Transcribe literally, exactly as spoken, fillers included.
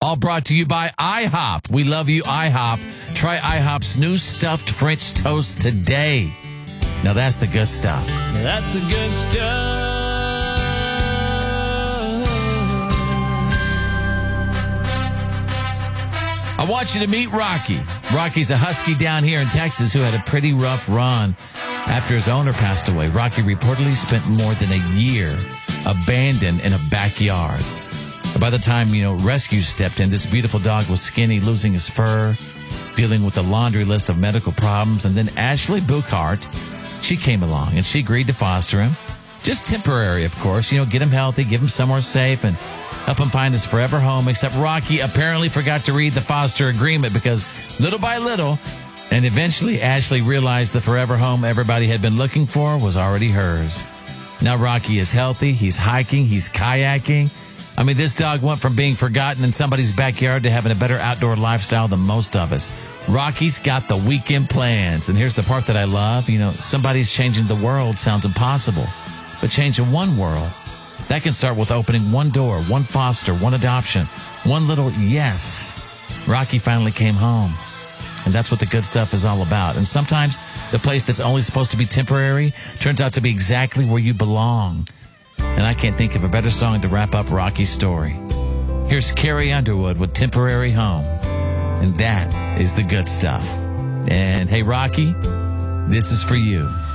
All brought to you by IHOP. We love you, IHOP. Try IHOP's new stuffed French toast today. Now that's the good stuff. That's the good stuff. I want you to meet Rocky. Rocky's a husky down here in Texas who had a pretty rough run after his owner passed away. Rocky reportedly spent more than a year abandoned in a backyard. By the time, you know, rescue stepped in, this beautiful dog was skinny, losing his fur, dealing with a laundry list of medical problems. And then Ashley Buchart, she came along and she agreed to foster him. Just temporary, of course. You know, get him healthy, give him somewhere safe, and help him find his forever home. Except Rocky apparently forgot to read the foster agreement because little by little, and eventually Ashley realized the forever home everybody had been looking for was already hers. Now Rocky is healthy. He's hiking. He's kayaking. I mean, this dog went from being forgotten in somebody's backyard to having a better outdoor lifestyle than most of us. Rocky's got the weekend plans. And here's the part that I love. You know, somebody's changing the world sounds impossible. But changing one world, that can start with opening one door, one foster, one adoption, one little yes. Rocky finally came home. And that's what the good stuff is all about. And sometimes the place that's only supposed to be temporary turns out to be exactly where you belong. And I can't think of a better song to wrap up Rocky's story. Here's Carrie Underwood with Temporary Home. And that is the good stuff. And hey, Rocky, this is for you.